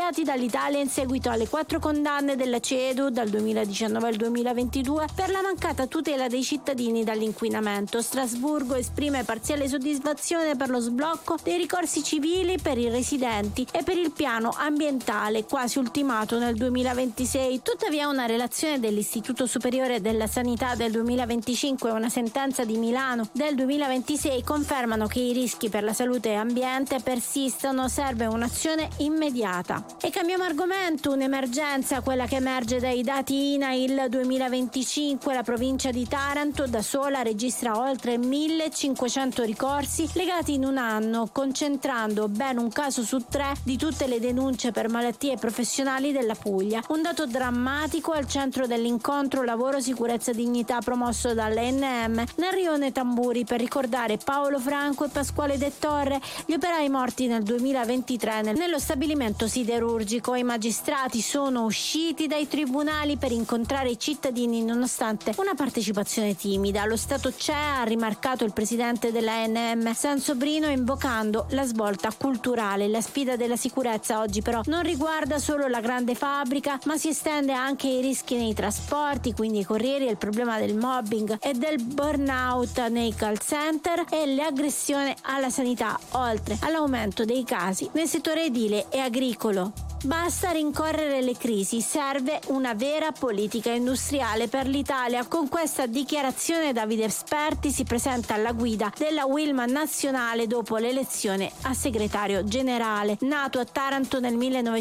inviati dall'Italia in seguito alle 4 condanne della CEDU dal 2019 al 2022 per la mancata tutela dei cittadini dall'inquinamento. Strasburgo esprime parziale soddisfazione per lo sblocco dei ricorsi civili per i residenti e per il piano ambientale quasi ultimato nel 2026. Tuttavia una relazione dell'Istituto Superiore della Sanità del 2025 e una sentenza di Milano del 2026 confermano che i rischi per la salute e ambiente persistono, serve un'azione immediata. E cambiamo argomento, un'emergenza, quella che emerge dai dati INAIL 2025. La provincia di Taranto da sola registra oltre 1500 ricorsi legati in un anno, concentrando ben un caso su 3 di tutte le denunce per malattie professionali della Puglia. Un dato drammatico al centro dell'incontro lavoro, sicurezza, dignità promosso dall'ENM nel rione Tamburi per ricordare Paolo Franco e Pasquale De Torre, gli operai morti nel 2023 nello stabilimento siderurgico. I magistrati sono usciti dai tribunali per incontrare i cittadini nonostante una partecipazione timida. Lo Stato c'è, ha rimarcato il presidente della ENM Sansobrino, invocando la svolta culturale. La sfida della sicurezza oggi però non riguarda solo la grande fabbrica, ma si estende anche ai rischi nei trasporti, quindi ai corrieri, il problema del mobbing e del burnout nei call center e le aggressioni alla sanità, oltre all'aumento dei casi nel settore edile e agricolo. Basta rincorrere le crisi, serve una vera politica industriale per l'Italia. Con questa dichiarazione Davide Sperti si presenta alla guida della Wilma nazionale dopo l'elezione a segretario generale. Nato a Taranto nel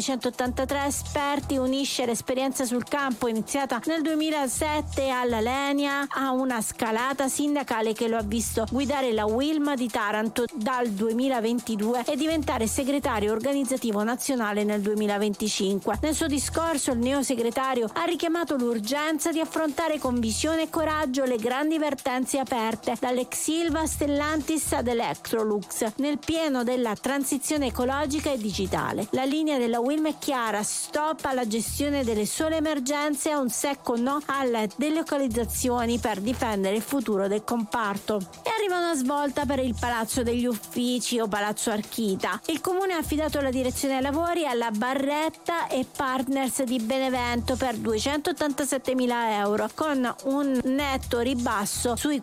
1983, Sperti unisce l'esperienza sul campo iniziata nel 2007 alla Lenia a una scalata sindacale che lo ha visto guidare la Wilma di Taranto dal 2022 e diventare segretario organizzativo nazionale nel 2025. Nel suo discorso il neosegretario ha richiamato l'urgenza di affrontare con visione e coraggio le grandi vertenze aperte dall'ex Ilva a Stellantis ad Electrolux nel pieno della transizione ecologica e digitale. La linea della Wilma è chiara: stop alla gestione delle sole emergenze e un secco no alle delocalizzazioni per difendere il futuro del comparto. E arriva una svolta per il Palazzo degli Uffici o Palazzo Archita. Il comune ha affidato la direzione ai lavori alla Barretta e Partners di Benevento per 287.000 euro, con un netto ribasso sui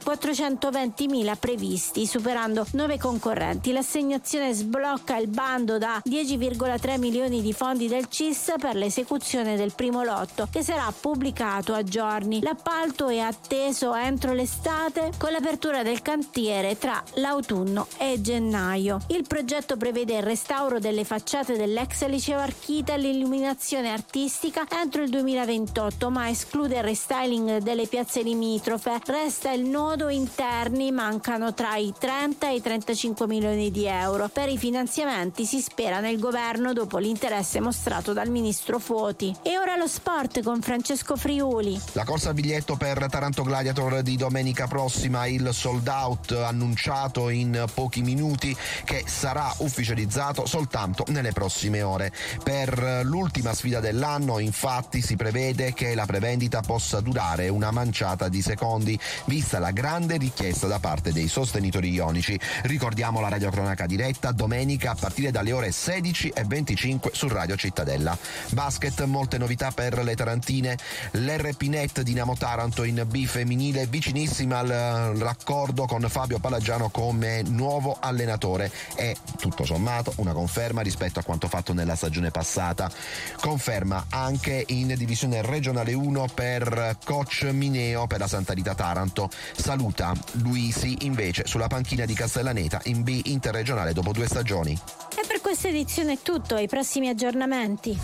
420.000 previsti, superando 9 concorrenti. L'assegnazione sblocca il bando da 10,3 milioni di fondi del CIS per l'esecuzione del primo lotto, che sarà pubblicato a giorni. L'appalto è atteso entro l'estate, con l'apertura del cantiere tra l'autunno e gennaio. Il progetto prevede il restauro delle facciate dell'ex liceo Archita e l'illuminazione artistica entro il 2028, ma esclude il restyling delle piazze limitrofe. Resta il nodo interni, mancano tra i 30 e i 35 milioni di euro. Per i finanziamenti si spera nel governo dopo l'interesse mostrato dal ministro Foti. E ora lo sport con Francesco Friuli. La corsa a biglietto per Taranto Gladiator di domenica prossima, il sold out annunciato in pochi minuti, che sarà ufficializzato soltanto nelle prossime ore. Per l'ultima sfida dell'anno, infatti, si prevede che la prevendita possa durare una manciata di secondi, vista la grande richiesta da parte dei sostenitori ionici. Ricordiamo la radiocronaca diretta domenica a partire dalle ore 16:25 su Radio Cittadella. Basket, molte novità per le tarantine. L'RP-Net Dinamo Taranto in B femminile, vicinissima al raccordo con Fabio Palagiano come nuovo allenatore. È tutto sommato una conferma rispetto a quanto fatto nella stagione passata. Conferma anche in divisione regionale 1 per coach Mineo per la Santa Rita Taranto. Saluta Luisi invece sulla panchina di Castellaneta in B interregionale dopo 2 stagioni. E per questa edizione è tutto, ai prossimi aggiornamenti.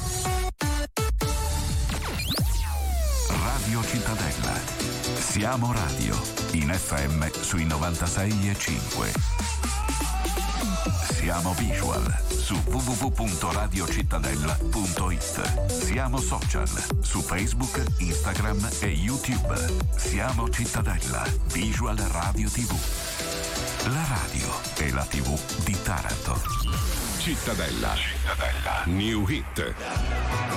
Radio Cittadella. Siamo radio, in FM sui 96.5. Siamo visual su www.radiocittadella.it. Siamo social su Facebook, Instagram e YouTube. Siamo Cittadella, Visual Radio TV. La radio e la TV di Taranto. Cittadella. New Hit.